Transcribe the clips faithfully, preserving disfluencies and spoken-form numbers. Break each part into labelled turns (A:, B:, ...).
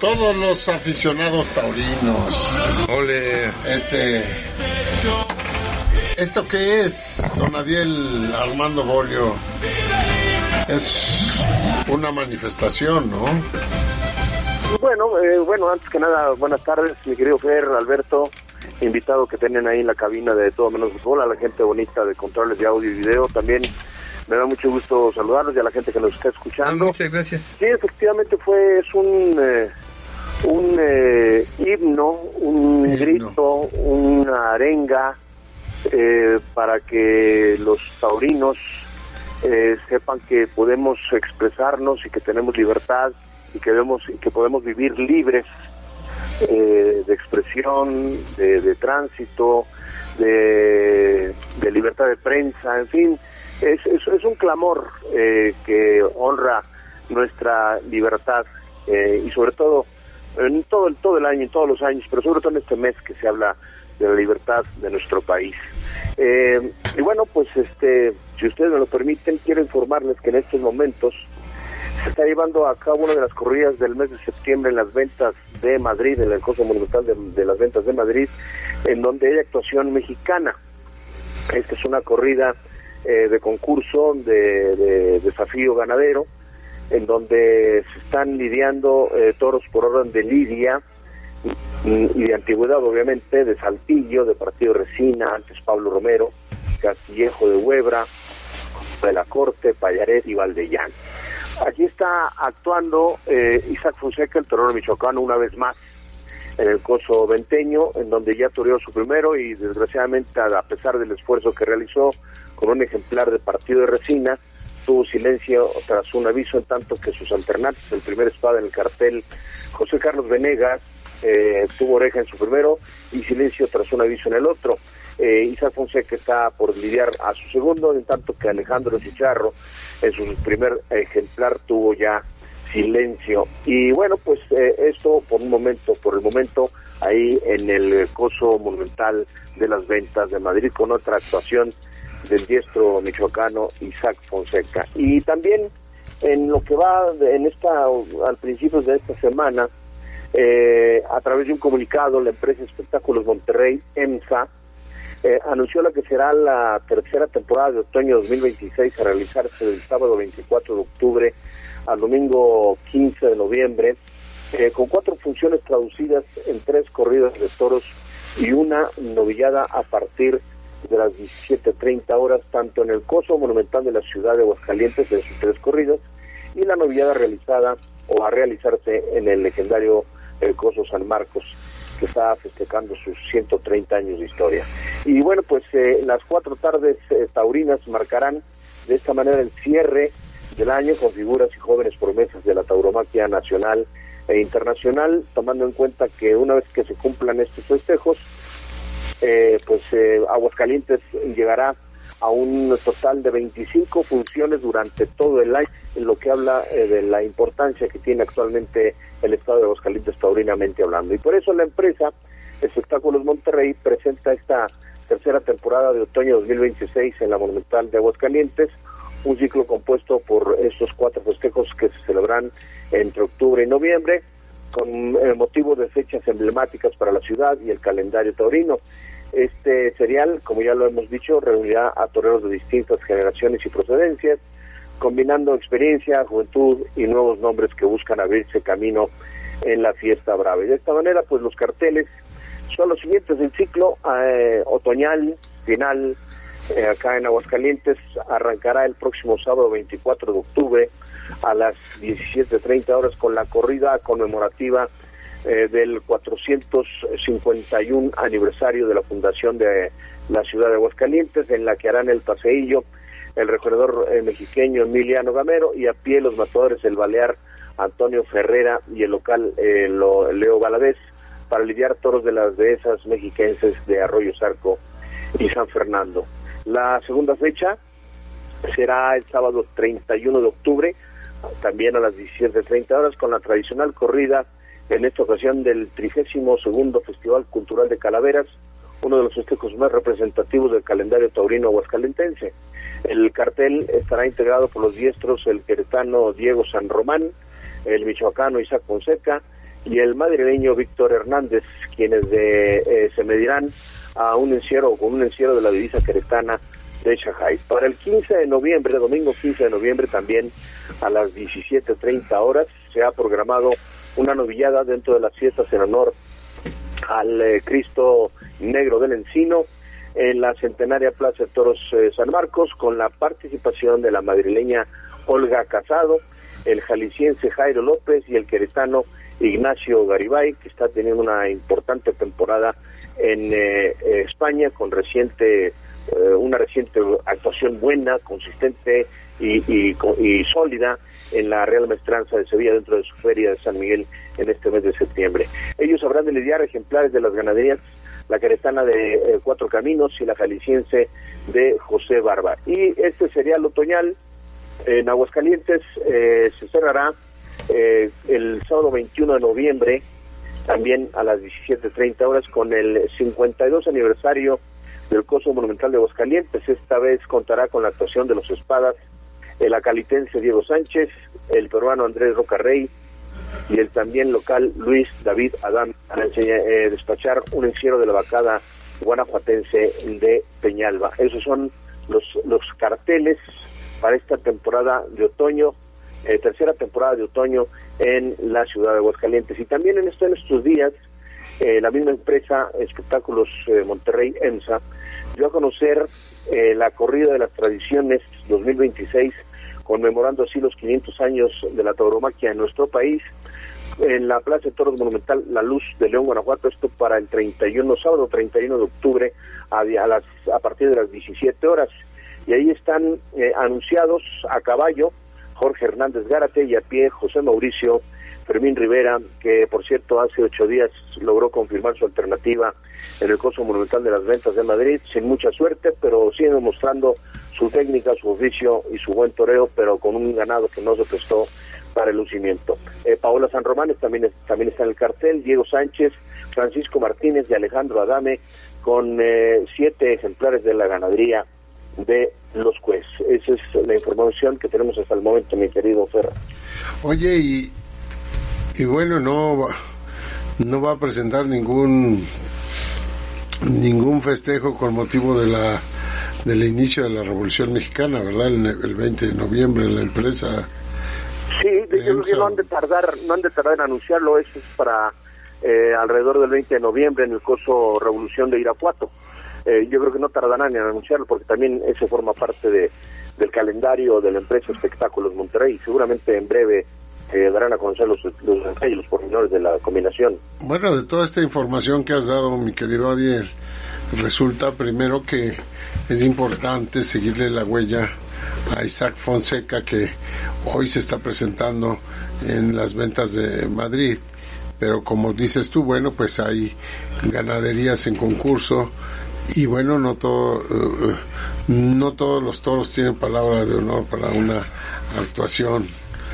A: todos los aficionados taurinos.
B: Ole.
A: Este... ¿Esto qué es, don Adiel Armando Bolio? Es una manifestación, ¿no?
C: Bueno, eh, bueno, antes que nada, buenas tardes, mi querido Fer, Alberto, invitado que tienen ahí en la cabina de Todo Menos Fútbol, a la gente bonita de controles de audio y video, también me da mucho gusto saludarlos y a la gente que nos está escuchando.
B: Ah, muchas gracias.
C: Sí, efectivamente fue, es un, eh, un eh, himno, un himno. grito, una arenga, eh, para que los taurinos eh, sepan que podemos expresarnos y que tenemos libertad y que debemos, y que podemos vivir libres eh, de expresión, de, de tránsito, de, de libertad de prensa, en fin, es, es, es un clamor eh, que honra nuestra libertad eh, y sobre todo en todo el todo el año, en todos los años, pero sobre todo en este mes que se habla de la libertad de nuestro país. Eh, y bueno, pues este, si ustedes me lo permiten, quiero informarles que en estos momentos se está llevando a cabo una de las corridas del mes de septiembre en las ventas de Madrid, en el Coso Monumental de, de las Ventas de Madrid, en donde hay actuación mexicana. Esta es una corrida eh, de concurso de, de desafío ganadero, en donde se están lidiando eh, toros por orden de lidia y de antigüedad, obviamente, de Saltillo, de Partido Resina, antes Pablo Romero, Castillejo de Huebra, de la Corte, Payaret y Valdellán. Aquí está actuando eh, Isaac Fonseca, el torero michoacano, una vez más en el Coso Venteño, en donde ya toreó su primero y desgraciadamente, a pesar del esfuerzo que realizó con un ejemplar de Partido de Resina, tuvo silencio tras un aviso, en tanto que sus alternantes, el primer espada en el cartel, José Carlos Venegas, eh, tuvo oreja en su primero y silencio tras un aviso en el otro. Eh, Isaac Fonseca está por lidiar a su segundo, en tanto que Alejandro Chicharro en su primer ejemplar tuvo ya silencio. Y bueno, pues eh, esto por un momento, por el momento, ahí en el Coso Monumental de las Ventas de Madrid, con otra actuación del diestro michoacano Isaac Fonseca. Y también en lo que va de, en esta al principio de esta semana, eh, a través de un comunicado, la empresa Espectáculos Monterrey, EMSA, Eh, anunció la que será la tercera temporada de otoño dos mil veintiséis, a realizarse del sábado veinticuatro de octubre al domingo quince de noviembre, eh, con cuatro funciones traducidas en tres corridas de toros y una novillada a partir de las diecisiete treinta horas, tanto en el Coso Monumental de la ciudad de Aguascalientes, en sus tres corridas, y la novillada realizada o a realizarse en el legendario el Coso San Marcos, que está festejando sus ciento treinta años de historia. Y bueno, pues eh, las cuatro tardes eh, taurinas marcarán de esta manera el cierre del año con figuras y jóvenes promesas de la tauromaquia nacional e internacional, tomando en cuenta que una vez que se cumplan estos festejos, eh, pues eh, Aguascalientes llegará a un total de veinticinco funciones durante todo el año, en lo que habla eh, de la importancia que tiene actualmente el estado de Aguascalientes taurinamente hablando. Y por eso la empresa Espectáculos Monterrey presenta esta tercera temporada de otoño dos mil veintiséis en la Monumental de Aguascalientes, un ciclo compuesto por estos cuatro festejos que se celebran entre octubre y noviembre, con eh, motivo de fechas emblemáticas para la ciudad y el calendario taurino. Este serial, como ya lo hemos dicho, reunirá a toreros de distintas generaciones y procedencias, combinando experiencia, juventud y nuevos nombres que buscan abrirse camino en la fiesta brava. Y de esta manera, pues los carteles son los siguientes del ciclo eh, otoñal, final, eh, acá en Aguascalientes, arrancará el próximo sábado veinticuatro de octubre a las diecisiete treinta horas con la corrida conmemorativa eh, del cuatrocientos cincuenta y uno aniversario de la fundación de la ciudad de Aguascalientes, en la que harán el paseillo el regidor eh, mexiqueño Emiliano Gamero, y a pie los matadores el balear Antonio Ferrera y el local eh, lo, Leo Valadez, para lidiar toros de las dehesas mexiquenses de Arroyo Zarco y San Fernando. La segunda fecha será el sábado treinta y uno de octubre, también a las diecisiete treinta horas, con la tradicional corrida, en esta ocasión del trigésimo segundo Festival Cultural de Calaveras, uno de los festejos más representativos del calendario taurino aguascalentense. El cartel estará integrado por los diestros, el queretano Diego San Román, el michoacano Isaac Fonseca, y el madrileño Víctor Hernández, quienes de, eh, se medirán a un encierro con un encierro de la divisa queretana de Shanghái. Para el quince de noviembre, domingo quince de noviembre, también a las diecisiete treinta horas, se ha programado una novillada dentro de las fiestas en honor al eh, Cristo Negro del Encino en la centenaria Plaza de Toros eh, San Marcos, con la participación de la madrileña Olga Casado, el jalisciense Jairo López y el queretano Ignacio Garibay, que está teniendo una importante temporada en eh, eh, España, con reciente eh, una reciente actuación buena, consistente y, y, y sólida en la Real Maestranza de Sevilla, dentro de su feria de San Miguel en este mes de septiembre. Ellos habrán de lidiar ejemplares de las ganaderías, la queretana de eh, Cuatro Caminos y la jalisciense de José Barba. Y este sería el otoñal. En Aguascalientes eh, se cerrará eh, el sábado veintiuno de noviembre, también a las diecisiete treinta horas, con el cincuenta y dos aniversario del Coso Monumental de Aguascalientes. Esta vez contará con la actuación de los espadas, el acalitense Diego Sánchez, el peruano Andrés Rocarrey y el también local Luis David Adán, para enseñar, eh, despachar un encierro de la vacada guanajuatense de Peñalba. Esos son los, los carteles para esta temporada de otoño, eh, tercera temporada de otoño en la ciudad de Aguascalientes. Y también en, esto, en estos días, eh, la misma empresa Espectáculos eh, Monterrey, EMSA, dio a conocer eh, la corrida de las tradiciones dos mil veintiséis, conmemorando así los quinientos años de la tauromaquia en nuestro país, en la Plaza de Toros Monumental La Luz de León, Guanajuato. Esto para el treinta y uno, sábado treinta y uno de octubre, a, a, las, a partir de las diecisiete horas. Y ahí están eh, anunciados a caballo Jorge Hernández Gárate y a pie José Mauricio Fermín Rivera, que por cierto hace ocho días logró confirmar su alternativa en el Coso Monumental de las Ventas de Madrid, sin mucha suerte, pero sigue demostrando su técnica, su oficio y su buen toreo, pero con un ganado que no se prestó para el lucimiento. Eh, Paola San Román también, también está en el cartel, Diego Sánchez, Francisco Martínez y Alejandro Adame, con eh, siete ejemplares de la ganadería de los Cues. Esa es la información que tenemos hasta el momento, mi querido Ferra.
A: Oye, y, y bueno, no va, no va a presentar ningún ningún festejo con motivo de la del inicio de la Revolución Mexicana, ¿verdad? El, el veinte de noviembre en la empresa.
C: Sí, yo creo que no han de tardar, no han de tardar en anunciarlo. Eso es para eh, alrededor del veinte de noviembre en el Coso Revolución de Irapuato. Eh, yo creo que no tardarán en anunciarlo, porque también eso forma parte de del calendario de la empresa Espectáculos Monterrey. Seguramente en breve eh, darán a conocer los, los detalles, los pormenores de la combinación.
A: Bueno, de toda esta información que has dado, mi querido Adiel, resulta primero que es importante seguirle la huella a Isaac Fonseca, que hoy se está presentando en las ventas de Madrid, pero como dices tú, bueno, pues hay ganaderías en concurso. Y bueno, no todo, uh, no todos los toros tienen palabra de honor para una actuación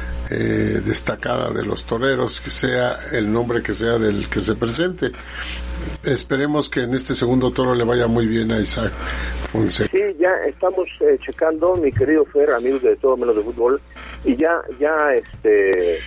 A: eh, destacada de los toreros, que sea el nombre que sea del que se presente. Esperemos que en este segundo toro le vaya muy bien a Isaac Fonseca.
C: Sí, ya estamos eh, checando, mi querido Fer, amigos de Todo Menos de Fútbol, y ya, ya, este,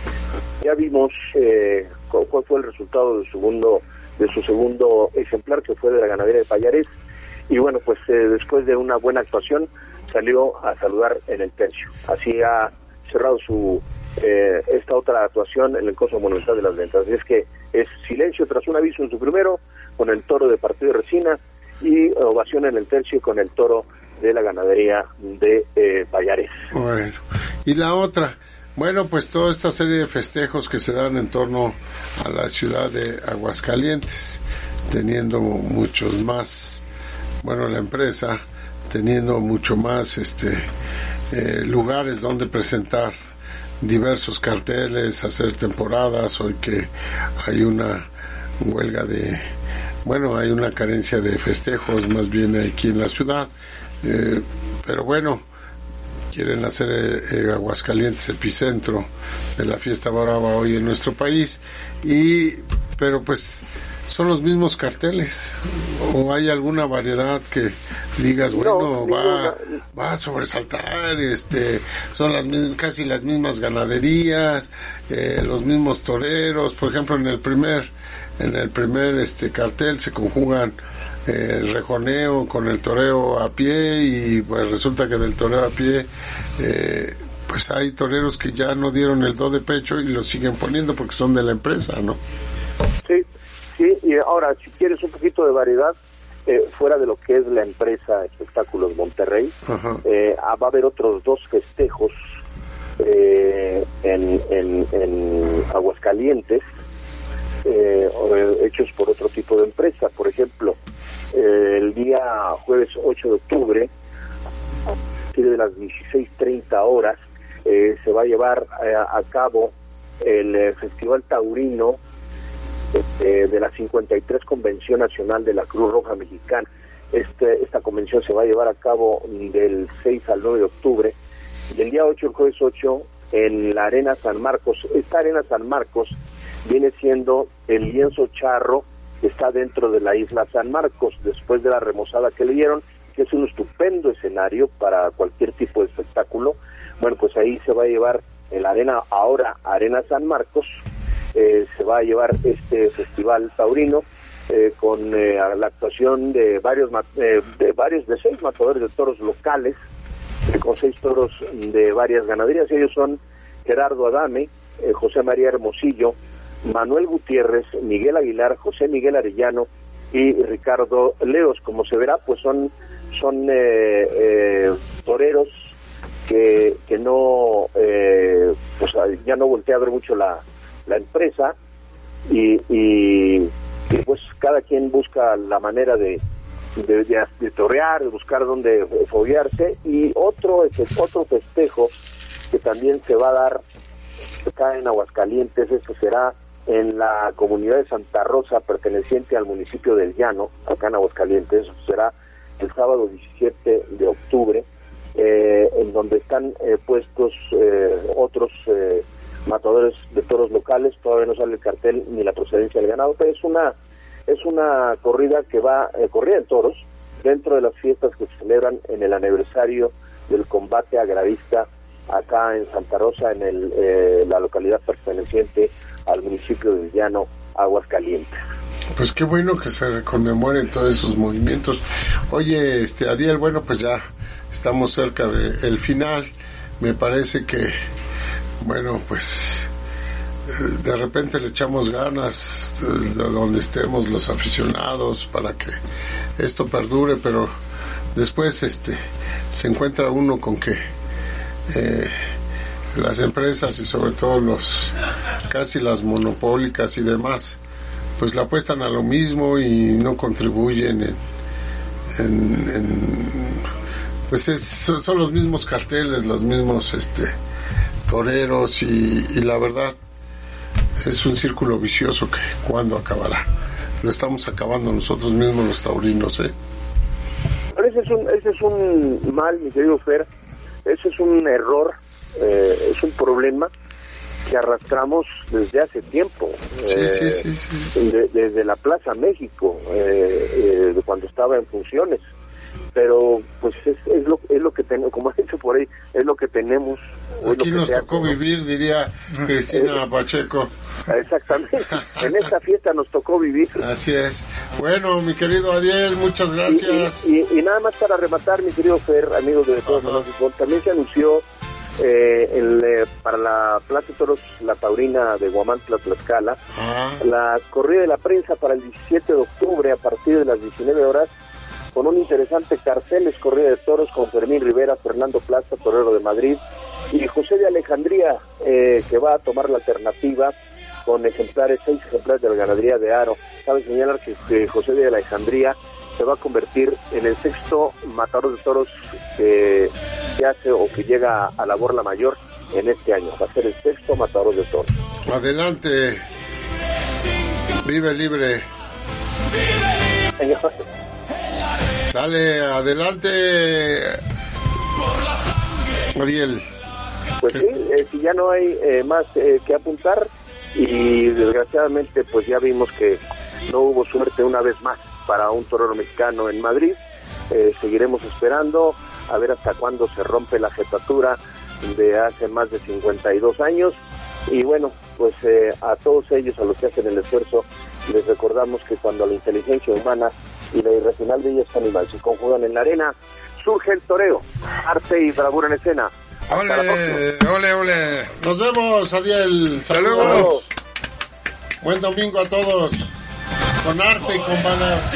C: ya vimos eh, cuál fue el resultado del segundo de su segundo ejemplar, que fue de la ganadería de Payares, y bueno, pues eh, después de una buena actuación salió a saludar en el tercio. Así ha cerrado su eh, esta otra actuación en el Coso Monumental de las Ventas. Así es que es silencio tras un aviso en su primero, con el toro de Partido de Resina, y ovación en el tercio con el toro de la ganadería de eh, Payares.
A: Bueno, y la otra, bueno, pues toda esta serie de festejos que se dan en torno a la ciudad de Aguascalientes, teniendo muchos más, bueno, la empresa teniendo mucho más este eh, lugares donde presentar diversos carteles, hacer temporadas. Hoy que hay una huelga de, bueno, hay una carencia de festejos más bien aquí en la ciudad, eh, pero bueno, quieren hacer eh, eh, Aguascalientes epicentro de la fiesta brava hoy en nuestro país, y pero pues son los mismos carteles, o hay alguna variedad que digas, bueno, no, va va a sobresaltar, este son las mismas, casi las mismas ganaderías, eh, los mismos toreros. Por ejemplo, en el primer en el primer este cartel se conjugan eh, el rejoneo con el toreo a pie, y pues resulta que del toreo a pie eh, pues hay toreros que ya no dieron el do de pecho y lo siguen poniendo porque son de la empresa, ¿no?
C: Sí. Sí, y ahora, si quieres un poquito de variedad, eh, fuera de lo que es la empresa Espectáculos Monterrey, eh, va a haber otros dos festejos eh, en, en, en Aguascalientes, eh, hechos por otro tipo de empresa. Por ejemplo, eh, el día jueves ocho de octubre, a partir de las dieciséis treinta horas, eh, se va a llevar eh, a cabo el eh, Festival Taurino Eh, de la cincuenta y tres Convención Nacional de la Cruz Roja Mexicana. Este, esta convención se va a llevar a cabo del seis al nueve de octubre, y el día ocho, el jueves ocho, en la Arena San Marcos. Esta Arena San Marcos viene siendo el lienzo charro que está dentro de la isla San Marcos, después de la remozada que le dieron, que es un estupendo escenario para cualquier tipo de espectáculo. Bueno, pues ahí se va a llevar en la arena, ahora Arena San Marcos, Eh, se va a llevar este festival taurino eh, con eh, la actuación de varios eh, de varios de seis matadores de toros locales, eh, con seis toros de varias ganaderías. Ellos son Gerardo Adame, eh, José María Hermosillo, Manuel Gutiérrez, Miguel Aguilar, José Miguel Arellano y Ricardo Leos. Como se verá, pues son son eh, eh, toreros que que no eh, pues ya no voltea a ver mucho la la empresa, y, y, y pues cada quien busca la manera de de, de, de torear, de buscar dónde foguearse. Y otro este, otro festejo que también se va a dar acá en Aguascalientes, esto será en la comunidad de Santa Rosa, perteneciente al municipio del Llano, acá en Aguascalientes. Eso será el sábado diecisiete de octubre, eh, en donde están eh, puestos eh, otros eh, matadores de toros locales. Todavía no sale el cartel ni la procedencia del ganado, pero es una es una corrida que va eh, corrida de toros dentro de las fiestas que se celebran en el aniversario del combate agrarista acá en Santa Rosa, en el eh, la localidad perteneciente al municipio de Llano, Aguascalientes.
A: Pues qué bueno que se conmemoren todos esos movimientos. Oye, este Adiel, bueno, pues ya estamos cerca del final. Me parece que bueno, pues de repente le echamos ganas de donde estemos los aficionados para que esto perdure, pero después este se encuentra uno con que eh, las empresas, y sobre todo los casi las monopólicas y demás, pues le apuestan a lo mismo y no contribuyen en, en, en pues es, son, son los mismos carteles, los mismos este toreros, y, y la verdad es un círculo vicioso que cuando acabará. Lo estamos acabando nosotros mismos los taurinos, ¿eh?
C: Pero ese es un, ese es un mal, mi querido Fer, ese es un error, eh, es un problema que arrastramos desde hace tiempo.
A: Sí,
C: eh,
A: sí, sí, sí.
C: De, desde la Plaza México, eh, eh, cuando estaba en funciones. Pero pues es, es lo es lo que tenemos, como ha dicho por ahí, es lo que tenemos.
A: Aquí nos tocó hace, vivir, ¿no? Diría Cristina eh, Pacheco.
C: Exactamente, en esta fiesta nos tocó vivir.
A: Así es. Bueno, mi querido Adiel, muchas gracias.
C: Y, y, y, y nada más para rematar, mi querido Fer, amigos de Todos los Fútbol, también se anunció eh, el, eh, para la Plaza de Toros, la taurina de Huamantla, Tlaxcala, ah. la corrida de la prensa para el diecisiete de octubre a partir de las diecinueve horas, con un interesante cartel. Es corrida de toros con Fermín Rivera, Fernando Plaza, torero de Madrid, y José de Alejandría, eh, que va a tomar la alternativa con ejemplares, seis ejemplares de la ganadería de Aro. Cabe señalar que, que José de Alejandría se va a convertir en el sexto matador de toros que, que hace o que llega a la borla mayor en este año. Va a ser el sexto matador de toros.
A: Adelante, vive libre. Sale adelante. Ariel.
C: Pues sí, eh, si ya no hay eh, más eh, que apuntar, y desgraciadamente pues ya vimos que no hubo suerte una vez más para un torero mexicano en Madrid. Eh, seguiremos esperando a ver hasta cuándo se rompe la jetatura de hace más de cincuenta y dos años, y bueno, pues eh, a todos ellos, a los que hacen el esfuerzo, les recordamos que cuando la inteligencia humana y la irracional belleza animal se conjugan en la arena, surge el toreo, arte y bravura en escena.
B: Ole, ole, ole.
A: Nos vemos, Adiel.
B: Saludos.
A: Buen domingo a todos. Con arte y con valor.